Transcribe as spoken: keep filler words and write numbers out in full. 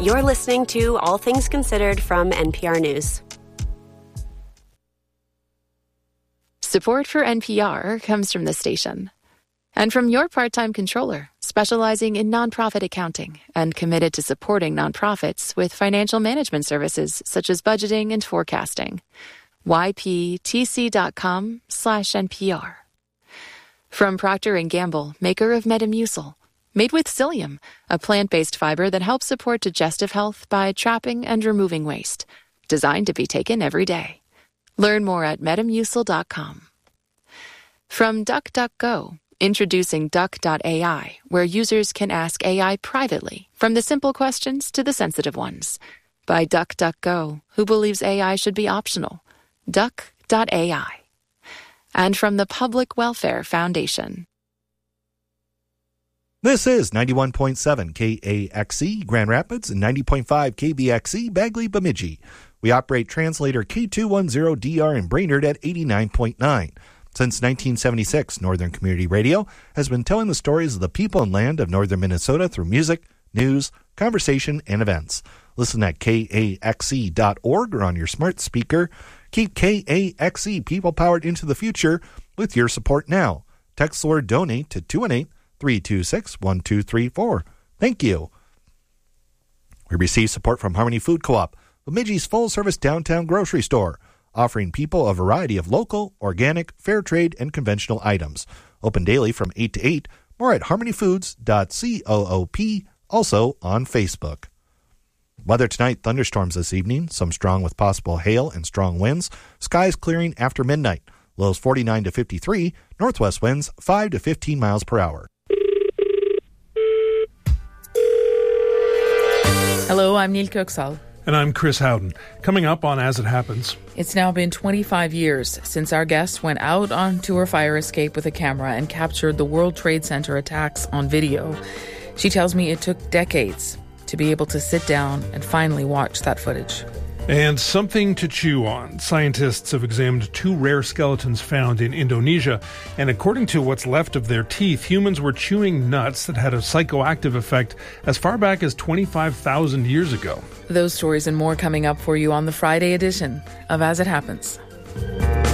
You're listening to All Things Considered from N P R News. Support for N P R comes from the station and from your part-time controller, specializing in nonprofit accounting and committed to supporting nonprofits with financial management services such as budgeting and forecasting. Y P T C dot com slash N P R. From Procter and Gamble, maker of Metamucil, made with psyllium, a plant-based fiber that helps support digestive health by trapping and removing waste. Designed to be taken every day. Learn more at metamucil dot com. From DuckDuckGo, introducing Duck dot A I, where users can ask A I privately, from the simple questions to the sensitive ones. By DuckDuckGo, who believes A I should be optional. Duck dot A I. And from the Public Welfare Foundation. This is ninety-one point seven K A X E Grand Rapids and ninety point five K B X E Bagley Bemidji. We operate translator K two ten D R in Brainerd at eighty-nine point nine. Since nineteen seventy-six, Northern Community Radio has been telling the stories of the people and land of northern Minnesota through music, news, conversation, and events. Listen at K A X E dot org or on your smart speaker. Keep K A X E people-powered into the future with your support now. Text the word DONATE to two one eight, three two six, one two three four. Thank you. We receive support from Harmony Food Co-op, Bemidji's full-service downtown grocery store, offering people a variety of local, organic, fair trade, and conventional items. Open daily from eight to eight. More at harmony foods dot coop, also on Facebook. Weather tonight, thunderstorms this evening, some strong with possible hail and strong winds. Skies clearing after midnight. Lows forty-nine to fifty-three, northwest winds five to fifteen miles per hour. Hello, I'm Neil Köksal. And I'm Chris Howden. Coming up on As It Happens. It's now been twenty-five years since our guest went out onto her fire escape with a camera and captured the World Trade Center attacks on video. She tells me it took decades to be able to sit down and finally watch that footage. And something to chew on. Scientists have examined two rare skeletons found in Indonesia, and according to what's left of their teeth, humans were chewing nuts that had a psychoactive effect as far back as twenty-five thousand years ago. Those stories and more coming up for you on the Friday edition of As It Happens.